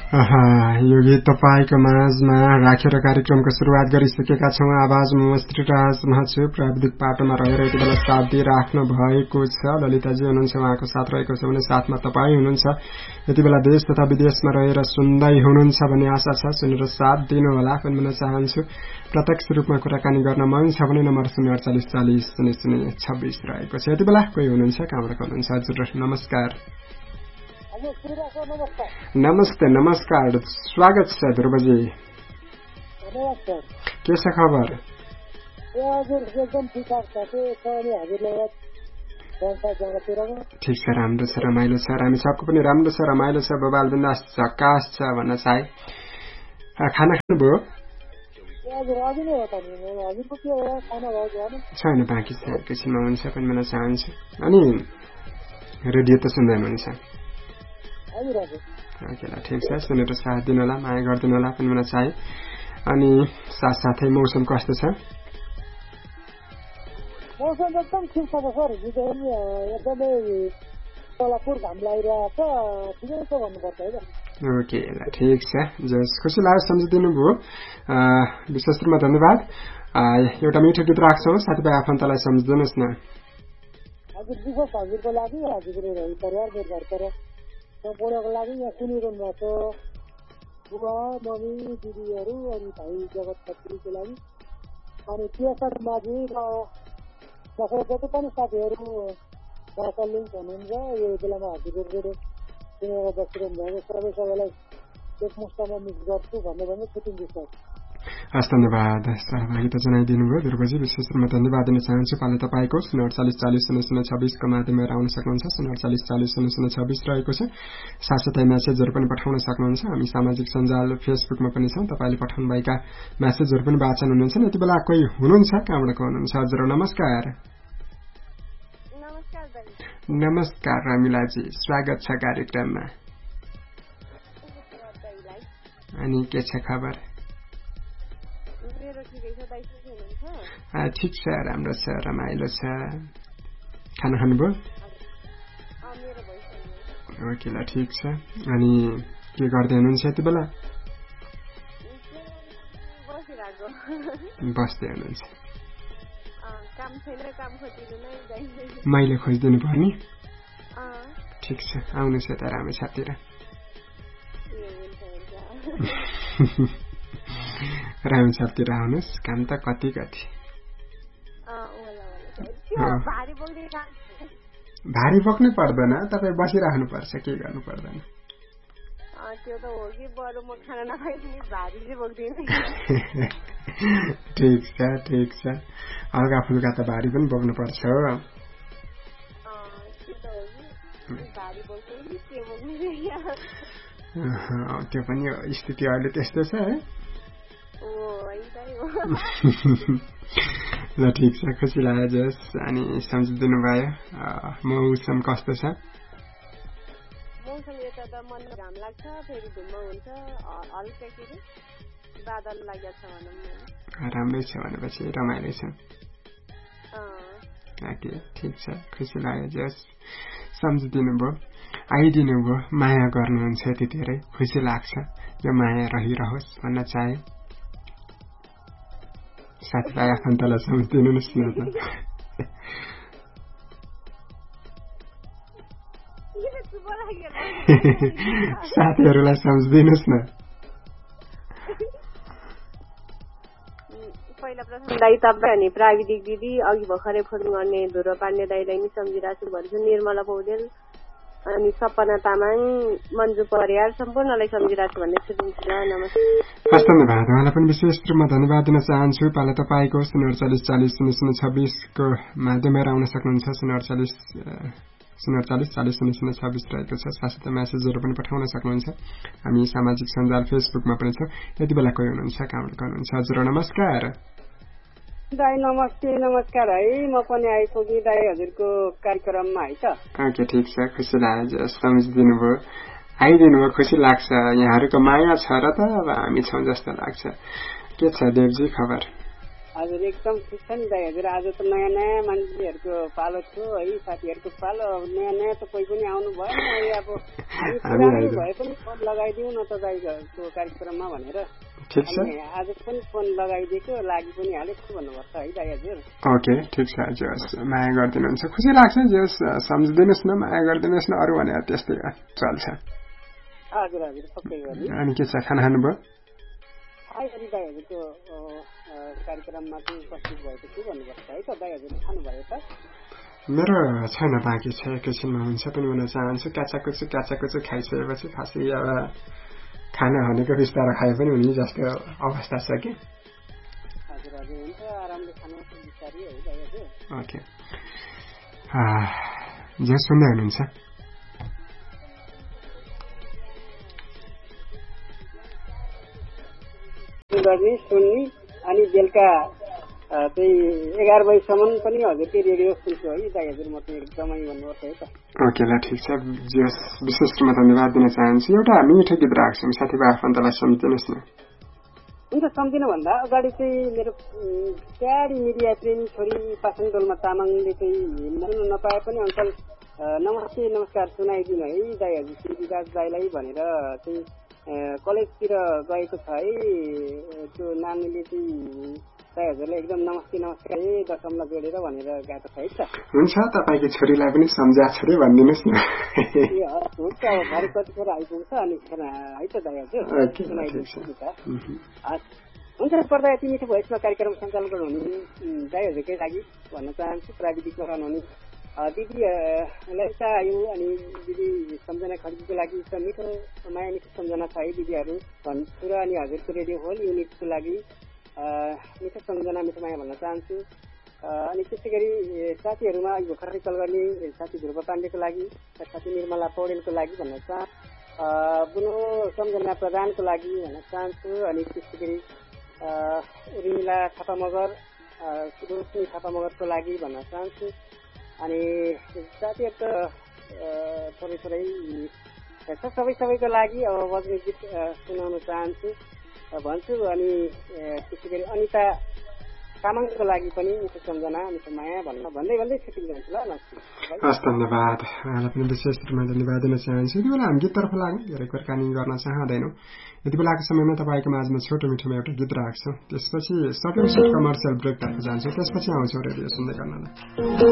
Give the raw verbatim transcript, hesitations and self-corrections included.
यो गीत तपाईको माझमा राखेर कार्यक्रमको सुरुवात गरिसकेका छौं। आवाज म श्रीराज महछु, प्राविधिक पाटोमा रहेर यति बेला साथ दिइराख्नु भएको छ ललिताजी हुनुहुन्छ, उहाँको साथ रहेको छ भने साथमा तपाईँ हुनुहुन्छ। यति बेला देश तथा विदेशमा रहेर सुन्दै हुनुहुन्छ भन्ने आशा छ, सुनेर साथ दिनुहोला पनि भन्न चाहन्छु। प्रत्यक्ष रूपमा कुराकानी गर्न मन छ भने नम्बर शून्य अडचालिस चालिस शून्य शून्य छब्बीस रहेको छ। यति बेला कोही हुनुहुन्छ, कहाँबाट हुनुहुन्छ? हजुर नमस्कार। नमस्ते नमस्कार, स्वागत छ ध्रुवजी। के छ खबर? ठिक छ, राम्रो छ, रमाइलो छ, हामी सबको पनि राम्रो छ, रमाइलो छ, बबाल बिन्दास झक्कास छ भन्न चाहे। खाना खानुभयो? छैन, बाँकी छ, एकैछिनमा हुन्छ पनि भन्न चाहन्छु। अनि रेडियो त सुन्दै हुनुहुन्छ? ठिक छ, सुनेर साथ दिनु होला, माया गरिदिनु होला पनि भन्न चाहे। अनि साथसाथै मौसम कस्तो छ? मौसम एकदम ठिक छ सर, एकदमै तलपुर घाम लागिरहेको छ, ठिकै छ भन्नुपर्छ है। ओके ल, ठिक छ, जस खुसी लाग्यो सम्झिदिनु भयो, विशेष रूपमा धन्यवाद। एउटा मिठो गीत राख्छौँ, साथीभाइ आफन्तलाई सम्झिदिनुहोस् न। हजुर, विशेष हजुरको लागि, हजुरको परिवार मेरो घर सम्पूर्णको लागि, यहाँ सुनिरहनु भएको बुवा मम्मी दिदीहरू अनि भाइ जगत छत्रीको लागि, अनि केशर माझी र जति पनि साथीहरू सर्कल लिङ्क हुनुहुन्छ यो बेलामा हजुरको सुनेर बसिरहनु भएको सबै सबैलाई एकमुष्टमा मिस गर्छु भन्ने भन्ने छुट्टिन्छु सर। हस्, धन्यवाद, सहभागिता जनाइदिनु भयो ध्रुवजी, विशेष रूपमा धन्यवाद दिन चाहन्छु। पालो तपाईँको शून्य अडचालिस चालिस शून्य शून्य छब्बिसको माध्यमबाट आउन सक्नुहुन्छ, शून्य अडचालिस चालिस शून्य शून्य छब्बिस रहेको छ। साथसाथै म्यासेजहरू पनि पठाउन सक्नुहुन्छ, हामी सामाजिक सञ्जाल फेसबुकमा पनि छौँ, तपाईँले पठाउनुभएका म्यासेजहरू पनि वाचन हुनुहुन्छ। यति बेला कोही हुनुहुन्छ, कहाँबाट हुनुहुन्छ? हजुर नमस्कार। नमस्कार रमिलाजी, स्वागत छ कार्यक्रममा। अनि के छ खबर? ठिक छ, राम्रो छ, रमाइलो छ। खाना खानुभयो? ओके ल, ठिक छ। अनि के गर्दै हुनुहुन्छ यति बेला? बस्दै हुनुहुन्छ? मैले खोजिदिनु पर्ने? ठिक छ, आउनुहोस् यता राम्रो छतिर। राम्रो छतिर आउनुहोस्, काम त कति कति। भारी बोक्नै पर्दैन, तपाईँ बसिराख्नु पर्छ, के गर्नु पर्दैन। ठिक छ, ठिक छ, हल्का फुल्का त भारी पनि बोक्नु पर्छ हो। त्यो पनि स्थिति अहिले त्यस्तो छ है। ल ठिक छ, खुसी लाग्यो जस। अनि सम्झिदिनु भयो। मौसम कस्तो छ? मौसम यता त मन घाम लाग्छ, फेरि धुम्म हुन्छ, हल्का के बादल लागेको छ भनौँ न। राम्रै छ भनेपछि रमाइलो छ। ओके, ठिक छ, खुसी लाग्यो जस। सम्झिदिनु भयो, आइदिनु भयो, माया गर्नुहुन्छ यति धेरै, खुसी लाग्छ। यो माया रहिरहोस् भन्न चाहे। साथीभाइ आफन्तलाई सम्झिदिनुहोस् न त। साथीहरूलाई सम्झिदिनुहोस् न। पहिला प्रथम दाई तपाईँ अनि प्राविधिक दिदी, अघि भर्खरै फोन गर्ने धुरो पाण्डे दाईलाई नि सम्झिरहेको छु भन्छु, निर्मला पौडेल अनि सपना तामाङ, मन्जु परियार, सम्पूर्णलाई सम्झिरहेको छु भन्ने छुट्टिन्छु। नमस्ते। हस्, धन्यवाद, उहाँलाई पनि विशेष रूपमा धन्यवाद दिन चाहन्छु। पालो तपाईँको शून्य अडचालिस चालिस शून्य शून्य छब्बिसको माध्यमबाट आउन सक्नुहुन्छ, शून्य अडचालिस शून्य अडचालिस चालिस शून्य शून्य छब्बिस रहेको छ। साथसाथै म्यासेजहरू पनि पठाउन सक्नुहुन्छ, हामी सामाजिक सञ्जाल फेसबुकमा पनि छौँ। यति बेला कोही हुनुहुन्छ, कहाँबाट गर्नुहुन्छ? हजुर नमस्कार। दाई नमस्ते। नमस्कार है, म पनि आइपुगेँ दाई हजुरको कार्यक्रममा है त। ओके, ठिक छ, खुसी लाग्यो, सम्झिदिनु भयो, आइदिनु भयो, खुसी लाग्छ। यहाँहरूको माया छ र त अब हामी छौँ जस्तो लाग्छ। के छ देवजी खबर? हजुर एकदम ठिक छ नि दाइ हजुर आज त नयाँ नयाँ मान्छेहरूको पालो थियो है साथीहरूको पालो अब नयाँ नयाँ त कोही पनि आउनु भएन अब हामी भए पनि फोन लगाइदिउँ न त दाइको कार्यक्रममा भनेर आज पनि फोन लगाइदिएको लागि पनि हालेको भन्नुपर्छ है दाइ हजुर ओके ठिक छ हजुर माया गरिदिनुहुन्छ खुसी लाग्छ जस सम्झिदिनुहोस् न माया गरिदिनुहोस् न अरू भने त्यस्तै चल्छ हजुर हजुर पक्कै गरी अनि के छ खाना खानुभयो दाइ हजुरको कार्यक्रममा चाहिँ उपस्थित भएको छु भन्नुपर्छ है त दाइ हजुर खानुभयो त मेरो छैन बाँकी छ एकैछिनमा हुन्छ पनि हुन चाहन्छु काचाकुचु काचाकुचु खाइसकेपछि खासै अब खाना भनेको बिस्तारो खाए पनि हुने जस्तो अवस्था छ कि हजुर हजुर हुन्छ आरामले खानु बिस्तारै है दाइ हजुर ओके जे सुन्दै हुनुहुन्छ सुन्ने अनि बेलुका चाहिँ एघार बजीसम्म पनि हजुरकै रेडियो सुन्छु है दाइ हजुर म चाहिँ एकदमै भन्नुपर्छ है त ओके ल ठिक छ विशेष रूपमा धन्यवाद दिन चाहन्छु एउटा मिठो गीत राख्छौँ साथीभाइ आफन्तलाई सम्झिदिनुहोस् न हुन्छ सम्झिनुभन्दा अगाडि चाहिँ मेरो प्यारी मिडिया प्रेमी छोरी पासाङ डोल्मा तामाङले चाहिँ हिँड्नु नपाए पनि अङ्कल नमस्ते नमस्कार सुनाइदिनु है दाइ हजुर श्री विकास दाइलाई भनेर चाहिँ कलेजतिर गएको छ है त्यो नानीले चाहिँ दाइ हजुरलाई एकदम नमस्ते नमस्कार है दशमलाई जोडेर भनेर गएको छ है त हुन्छ तपाईँको छोरीलाई पनि सम्झा छोरी भनिदिनुहोस् न हुन्छ अब घरि कतिखेर आइपुग्छ अनि है त दाइ हजुर सुनाइदिन्छु नि त हुन्छ पर्दा यति मिठो भोइसमा कार्यक्रम सञ्चालन गर्नुहुने दाइ हजुरकै लागि भन्न चाहन्छु प्राविधिकमा रहनुहुने दिदी ललिता आयु अनि दिदी सम्झना खड्कीको लागि मिठो माया मिठो सम्झना छ है दिदीहरू भन्छु र अनि हजुरको रेडियो होल युनिटको लागि मिठो सम्झना मिठो माया भन्न चाहन्छु अनि त्यसै गरी साथीहरूमा भर्खर रिकल गर्ने साथी ध्रुव पाण्डेको लागि साथी निर्मला पौडेलको लागि भन्न चाहन्छु बुनो सम्झना प्रधानको लागि भन्न चाहन्छु अनि त्यसै गरी उर्मिला थापा मगर रोशनी थापा मगरको लागि भन्न चाहन्छु अनि साथीहरू त थोरै थोरै सबै सबैको लागि अब बज्ने गीत सुनाउन चाहन्छु भन्छु अनि त्यसै गरी अनिता तामाङको लागि पनि मिठो सम्झना मिठो माया भन्न भन्दै भन्दै छुट्टी जान्छु ल हस् धन्यवाद उहाँलाई पनि विशेष रूपमा धन्यवाद दिन चाहन्छु यति बेला हामी गीततर्फ लाग्यौँ धेरै कुराकानी गर्न चाहँदैनौँ यति बेलाको समयमा तपाईँको माझमा छोटो मिठोमा एउटा गीत राख्छौँ त्यसपछि सबै कमर्सियल ब्रेकतर्फ जान्छौँ त्यसपछि आउँछौँ रेडियो सुन्दै गर्नलाई